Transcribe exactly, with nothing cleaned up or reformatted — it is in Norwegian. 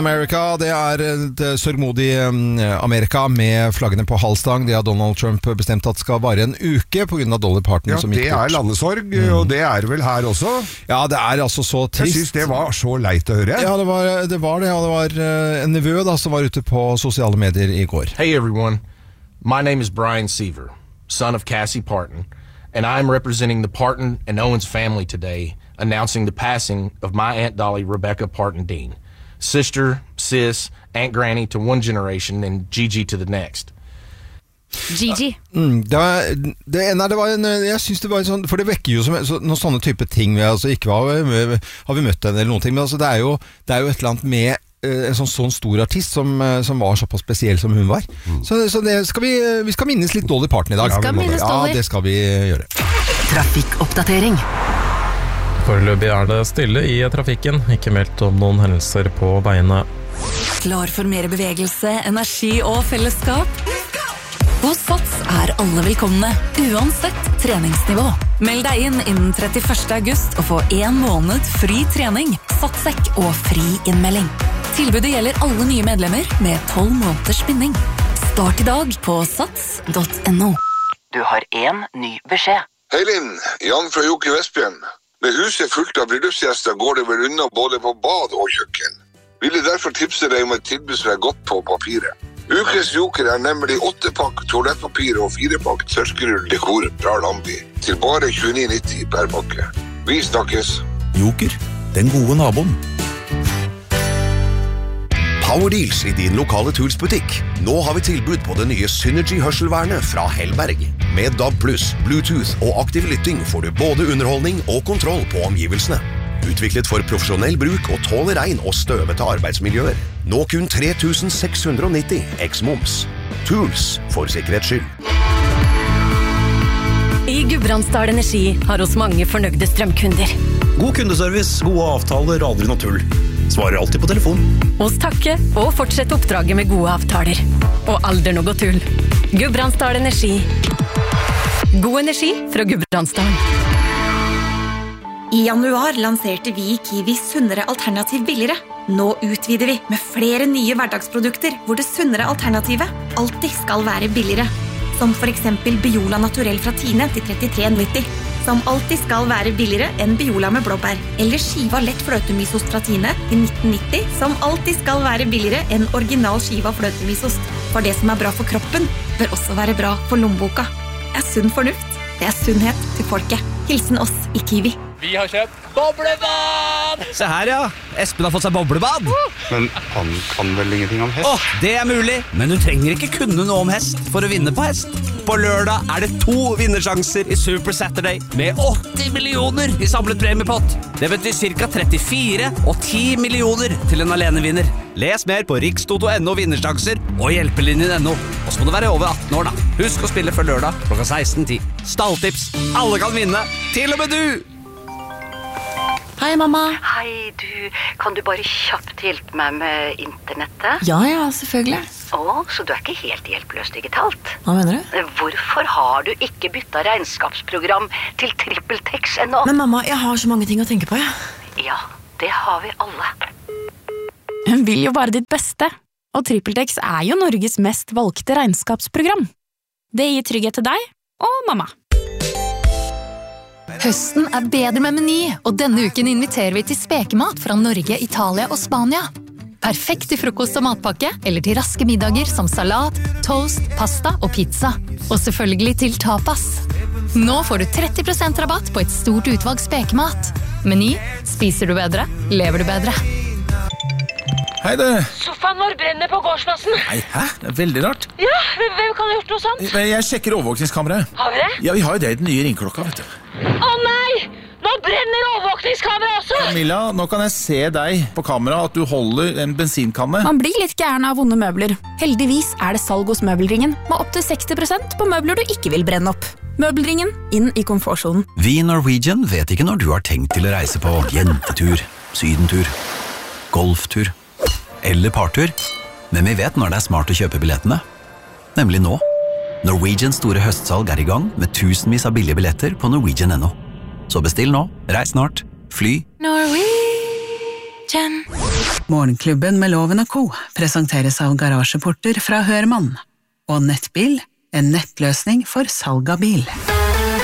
America, det er et sørgmodig Amerika med flaggene på halvstang. Det har Donald Trump bestemt at skal vare en uke på grunn av Dolly Parton. Ja, som det er landesorg, mm. og det er vel her også. Ja, det er altså så trist. Jeg synes det var så leit å høre. Ja, det var det, var det, ja, det var en nevø da, som var ute på sosiale medier i går. Hey everyone, my name is Brian Seaver, son of Cassie Parton, and I'm representing the Parton and Owens family today, announcing the passing of my Aunt Dolly Rebecca Parton Dean. Sister, sis, Aunt Granny to one generation and Gigi to the next. Gigi. Mm, det, var, det, nei, det var en, jeg synes det var en sånn, for det vekker jo som, så, noen sånne type ting, altså ikke har vi, har vi møtt den eller noen ting, men altså, det, er jo, det er jo et eller annet med uh, en sånn, sånn stor artist som, uh, som var såpass spesiell som hun var. Mm. Så, så det skal vi, vi skal minnes litt Dolly Parton i dag. Vi skal minnes Dolly. Ja, det skal vi gjøre. Trafikkoppdatering. Foreløpig er det stille i trafikken, ikke meldt om noen hendelser på veiene. Klar for mer bevegelse, energi og fellesskap? Hos Sats er alle velkomne, uansett treningsnivå. Meld deg inn innen trettiførste august og få en måned fri trening, satssekk og fri innmelding. Tilbudet gjelder alle nye medlemmer med tolv måneders binding. Start i dag på sats punktum no. Du har en ny beskjed. Hei Linn, Jan fra Jokke Vestbjørn. Med huset fullt av bryllupsgjester går det vel unna både på bad og kjøkken. Ville derfor tipse deg om et tilbud som er godt på papiret. Ukes Joker er nemlig åttepakk toalettpapir og firepakk tørkerull dekor fra Lambi til bare tjueni nitti per pakke. Vi snakkes. Joker, den gode naboen. Power Deals i din lokale Tools-butikk. Nå har vi tilbud på det nye Synergy-hørselvernet fra Hellberg. Med D A B pluss, Bluetooth og aktiv lytting får du både underholdning og kontroll på omgivelsene. Utviklet for profesjonell bruk og tåler regn og støvete arbeidsmiljøer. Nå kun tre tusen seks hundre nitti eks-moms. Tools for sikkerhets skyld. I Gudbrandsdal Energi har oss mange fornøyde strømkunder. God kundeservice, gode avtaler, aldri noe tull. Svarer alltid på telefon. Hos takke og fortsett oppdraget med gode avtaler. Og aldri noe tull. Gudbrandsdal Energi. God energi fra Gudbrandsdalen. I januar lanserte vi Kiwi sunnere alternativ billigere. Nå utvider vi med flere nye hverdagsprodukter hvor det sunnere alternativet alltid skal være billigere. Som for eksempel Biola Naturell fra Tine til trettitre nitti. Som alltid skal være billigere enn Biola med blåbær. Eller skiva lett fløtemysost fra Tine til nitten nitti. Som alltid skal være billigere enn original skiva fløtemysost. For det som er bra for kroppen, bør også være bra for lommeboka. Det er sunn fornuft. Det er sunnhet til folket. Hilsen oss i Kiwi. Vi har kjøpt boblebad! Se her, ja. Espen har fått seg boblebad. Men han kan vel ingenting om hest? Åh, det er mulig. Men du trenger ikke kunne noe om hest for å vinne på hest. På lørdag er det to vinnersjanser i Super Saturday med åtti millioner i samlet premiepott. Det betyr cirka trettifire og ti millioner til en alenevinner. Les mer på rikstoto punktum no vinnersjanser og hjelpelinjen punktum no. Og så må du være over atten år da. Husk å spille før lørdag klokka seksten ti. Stalltips. Alle kan vinne. Til og med du! Hei, mamma. Hei, du. Kan du bare kjapt hjelpe meg med internettet? Ja, ja, selvfølgelig. Å, så du er ikke helt hjelpeløs digitalt? Hva mener du? Hvorfor har du ikke byttet regnskapsprogram til TrippelTex ennå? Men mamma, jeg har så mange ting å tenke på, ja. Ja, det har vi alle. Hun vil jo bare ditt beste. Og TrippelTex er jo Norges mest valgte regnskapsprogram. Det gir trygghet til deg og mamma. Høsten er bedre med Meny, og denne uken inviterer vi til spekemat fra Norge, Italia og Spania. Perfekt til frokost og matpakke, eller til raske middager som salat, toast, pasta og pizza. Og selvfølgelig til tapas. Nå får du tretti prosent rabatt på et stort utvalg spekemat. Meny, spiser du bedre, lever du bedre. Hei du. Sofaen vår brenner på gårdsplassen. Nei, hæ? Det er veldig rart. Ja, hvem kan ha gjort noe sånt? Jeg sjekker overvåkningskameraet. Har vi det? Ja, vi har jo det i den nye ringklokka, vet du. Å nei! Nå brenner overvåkningskamera også! Camilla, nå kan jeg se deg på kamera at du holder en bensinkanne. Man blir litt gæren av vonde møbler. Heldigvis er det salg hos Møbelringen med opp til seksti prosent på møbler du ikke vil brenne opp. Møbelringen, inn i komfortsonen. Vi i Norwegian vet ikke når du har tenkt til å reise på jentetur, sydentur, golftur eller partur, men vi vet når det er smart å kjøpe billettene. Nemlig nå. Norwegians store høstsalg er i gang med tusenvis av billige billetter på norwegian punktum no. Så bestill nå, reis snart, fly. Norwegian. Morgenklubben med Loven og Co. presenteres av garasjeporter fra Hørmann. Og Nettbil, en nettløsning for salg av bil.